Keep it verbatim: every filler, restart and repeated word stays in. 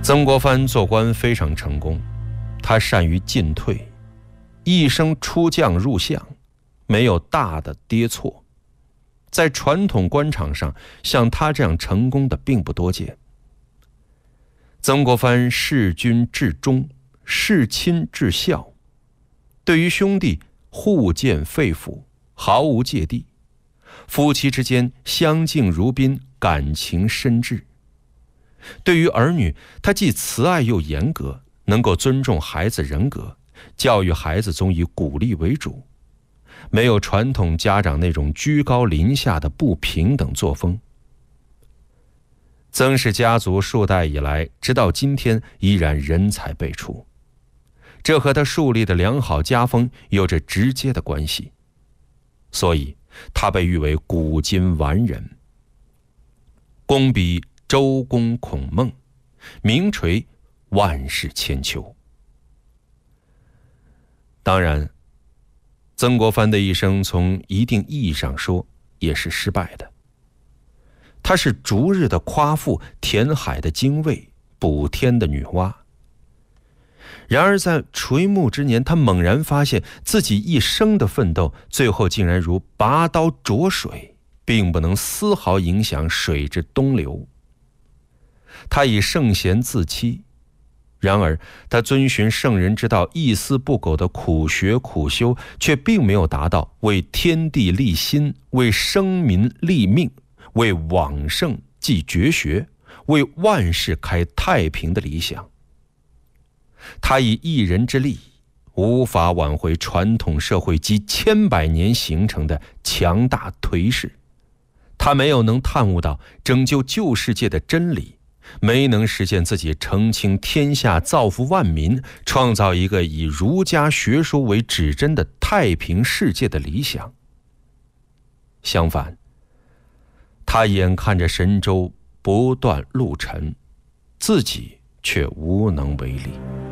曾国藩做官非常成功，他善于进退，一生出将入相，没有大的跌错。在传统官场上，像他这样成功的并不多见。曾国藩事君至忠，事亲至孝，对于兄弟互见肺腑，毫无芥蒂，夫妻之间相敬如宾，感情深挚。对于儿女，他既慈爱又严格，能够尊重孩子人格，教育孩子总以鼓励为主，没有传统家长那种居高临下的不平等作风。曾氏家族数代以来，直到今天依然人才辈出，这和他树立的良好家风有着直接的关系，所以他被誉为古今完人。功比周公孔孟，名垂万世千秋。当然，曾国藩的一生从一定意义上说也是失败的。他是逐日的夸父，填海的精卫，补天的女娲。然而在垂暮之年，他猛然发现自己一生的奋斗，最后竟然如拔刀灼水，并不能丝毫影响水之东流。他以圣贤自欺，然而他遵循圣人之道，一丝不苟的苦学苦修，却并没有达到为天地立心，为生民立命，为往圣继绝学，为万世开太平的理想。他以一人之力，无法挽回传统社会几千百年形成的强大颓势。他没有能探悟到拯救旧世界的真理，没能实现自己澄清天下、造福万民、创造一个以儒家学说为指针的太平世界的理想。相反，他眼看着神州不断陆沉，自己却无能为力。